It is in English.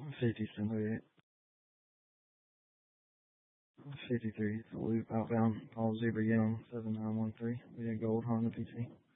50-38. 53, it's a loop outbound, Paul Zebra Young, 7913. We had gold Honda PT.